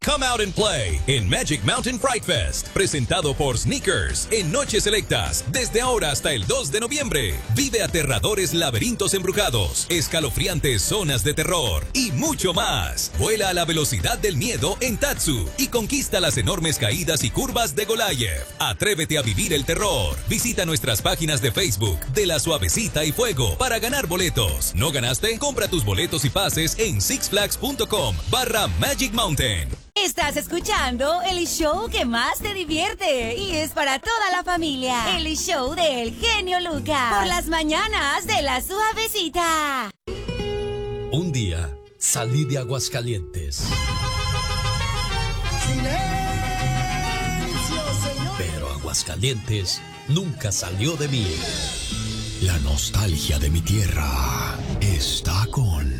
Come Out and Play en Magic Mountain Fright Fest, presentado por Sneakers en noches selectas, desde ahora hasta el 2 de noviembre. Vive aterradores laberintos embrujados, escalofriantes zonas de terror y mucho más. Vuela a la velocidad del miedo en Tatsu y conquista las enormes caídas y curvas de Goliath. Atrévete a vivir el terror. Visita nuestras páginas de Facebook de La Suavecita y Fuego para ganar boletos. ¿No ganaste? Compra tus boletos y pases en sixflags.com/Magic Mountain. Estás escuchando el show que más te divierte y es para toda la familia. El show del genio Lucas. Por las mañanas de La Suavecita. Un día salí de Aguascalientes. Pero Aguascalientes nunca salió de mí. La nostalgia de mi tierra está con